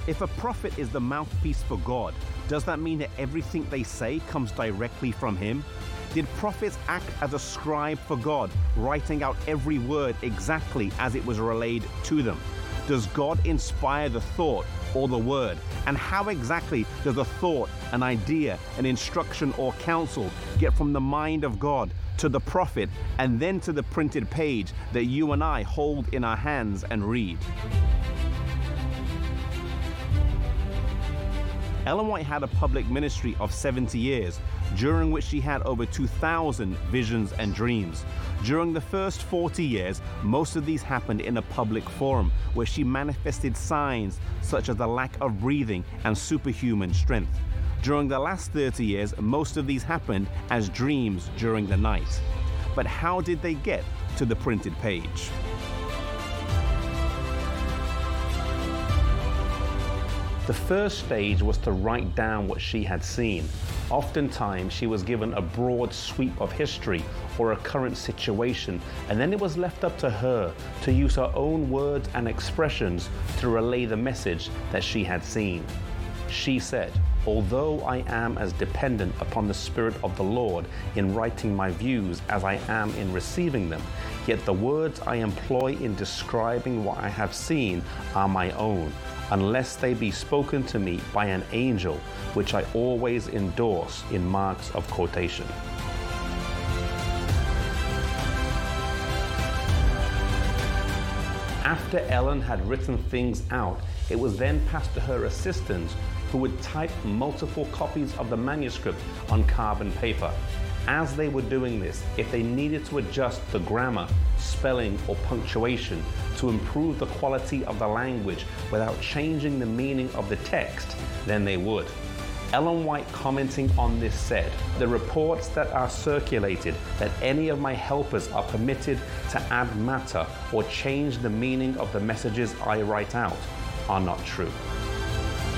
If a prophet is the mouthpiece for God, does that mean that everything they say comes directly from him? Did prophets act as a scribe for God, writing out every word exactly as it was relayed to them? Does God inspire the thought or the word? And how exactly does a thought, an idea, an instruction or counsel get from the mind of God to the prophet and then to the printed page that you and I hold in our hands and read? Ellen White had a public ministry of 70 years, during which she had over 2,000 visions and dreams. During the first 40 years, most of these happened in a public forum, where she manifested signs such as the lack of breathing and superhuman strength. During the last 30 years, most of these happened as dreams during the night. But how did they get to the printed page? The first stage was to write down what she had seen. Oftentimes, she was given a broad sweep of history or a current situation, and then it was left up to her to use her own words and expressions to relay the message that she had seen. She said, "Although I am as dependent upon the Spirit of the Lord in writing my views as I am in receiving them, yet the words I employ in describing what I have seen are my own, unless they be spoken to me by an angel, which I always endorse in marks of quotation." After Ellen had written things out, it was then passed to her assistants, who would type multiple copies of the manuscript on carbon paper. As they were doing this, if they needed to adjust the grammar, spelling, or punctuation to improve the quality of the language without changing the meaning of the text, then they would. Ellen White, commenting on this, said, "The reports that are circulated that any of my helpers are permitted to add matter or change the meaning of the messages I write out are not true."